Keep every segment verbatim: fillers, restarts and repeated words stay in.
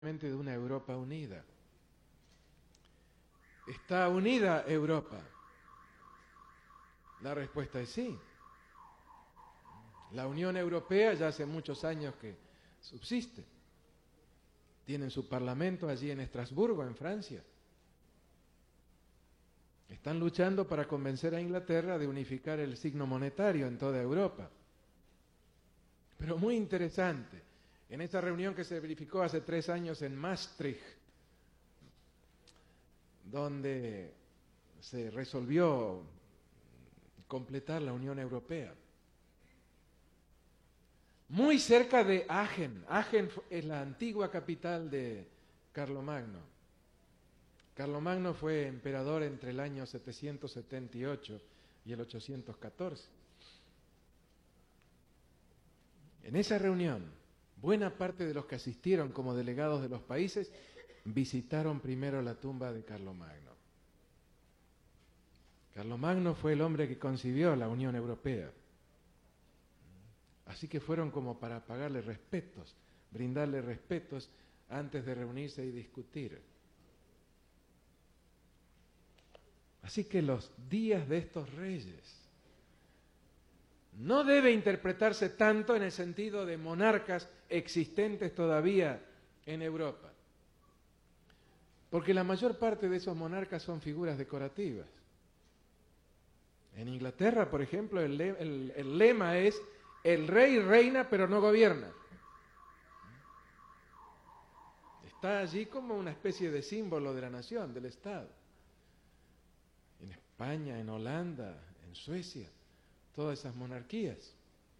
de una Europa unida. ¿Está unida Europa? La respuesta es sí. La Unión Europea ya hace muchos años que subsiste. Tienen su parlamento allí en Estrasburgo, en Francia. Están luchando para convencer a Inglaterra de unificar el signo monetario en toda Europa. Pero muy interesante, en esta reunión que se verificó hace tres años en Maastricht, donde se resolvió completar la Unión Europea, muy cerca de Aachen. Aachen es la antigua capital de Carlomagno. Carlomagno fue emperador entre el año setecientos setenta y ocho y el ochocientos catorce. En esa reunión, buena parte de los que asistieron como delegados de los países visitaron primero la tumba de Carlomagno. Carlomagno fue el hombre que concibió la Unión Europea. Así que fueron como para pagarle respetos, brindarle respetos antes de reunirse y discutir. Así que los días de estos reyes no debe interpretarse tanto en el sentido de monarcas existentes todavía en Europa, porque la mayor parte de esos monarcas son figuras decorativas. En Inglaterra, por ejemplo, el, le el, el lema es: el rey reina pero no gobierna. Está allí como una especie de símbolo de la nación, del Estado. En España, en Holanda, en Suecia, todas esas monarquías,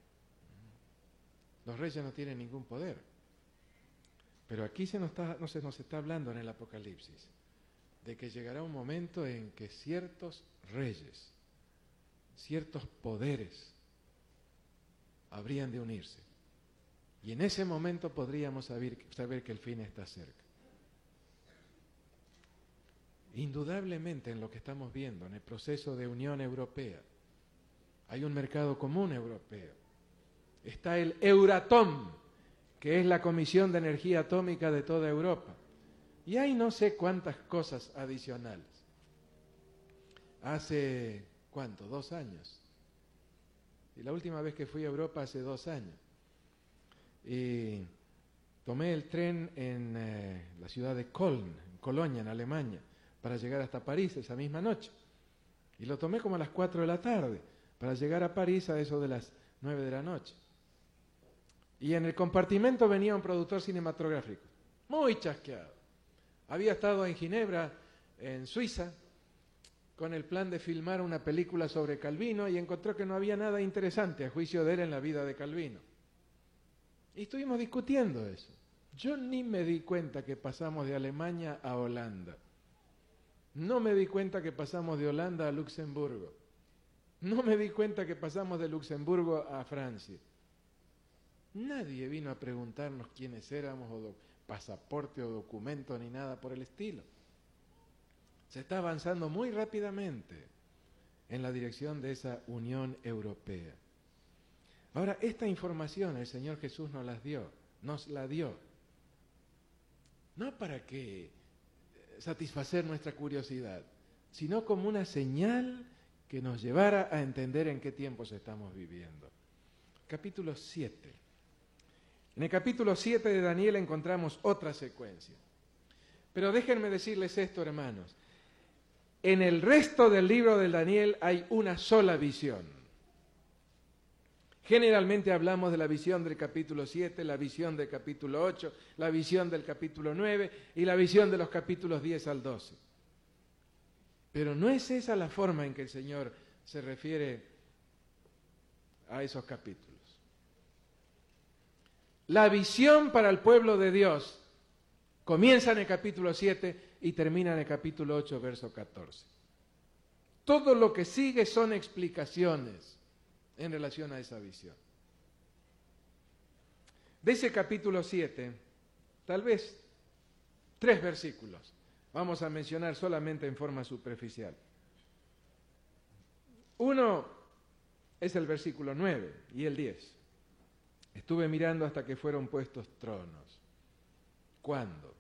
los reyes no tienen ningún poder. Pero aquí se nos está, no se nos está hablando en el Apocalipsis de que llegará un momento en que ciertos reyes, ciertos poderes habrían de unirse. Y en ese momento podríamos saber, saber que el fin está cerca. Indudablemente en lo que estamos viendo, en el proceso de Unión Europea, hay un mercado común europeo. Está el Euratom, que es la Comisión de Energía Atómica de toda Europa. Y hay no sé cuántas cosas adicionales. Hace, ¿cuánto? Dos años. Y la última vez que fui a Europa hace dos años. Y tomé el tren en eh, la ciudad de Köln, en Colonia, en Alemania, para llegar hasta París esa misma noche. Y lo tomé como a las cuatro de la tarde, para llegar a París a eso de las nueve de la noche. Y en el compartimento venía un productor cinematográfico, muy chasqueado. Había estado en Ginebra, en Suiza, con el plan de filmar una película sobre Calvino y encontró que no había nada interesante a juicio de él en la vida de Calvino. Y estuvimos discutiendo eso. Yo ni me di cuenta que pasamos de Alemania a Holanda. No me di cuenta que pasamos de Holanda a Luxemburgo. No me di cuenta que pasamos de Luxemburgo a Francia. Nadie vino a preguntarnos quiénes éramos, o do, pasaporte o documento, ni nada por el estilo. Se está avanzando muy rápidamente en la dirección de esa Unión Europea. Ahora, esta información el Señor Jesús nos las dio, nos la dio, no para que satisfacer nuestra curiosidad, sino como una señal que nos llevara a entender en qué tiempos estamos viviendo. Capítulo siete. En el capítulo siete de Daniel encontramos otra secuencia. Pero déjenme decirles esto, hermanos. En el resto del libro de Daniel hay una sola visión. Generalmente hablamos de la visión del capítulo siete, la visión del capítulo ocho, la visión del capítulo nueve y la visión de los capítulos diez al doce. Pero no es esa la forma en que el Señor se refiere a esos capítulos. La visión para el pueblo de Dios comienza en el capítulo siete y termina en el capítulo ocho, verso catorce. Todo lo que sigue son explicaciones en relación a esa visión. De ese capítulo siete, tal vez tres versículos vamos a mencionar solamente en forma superficial. Uno es el versículo nueve y el diez. Estuve mirando hasta que fueron puestos tronos. ¿Cuándo?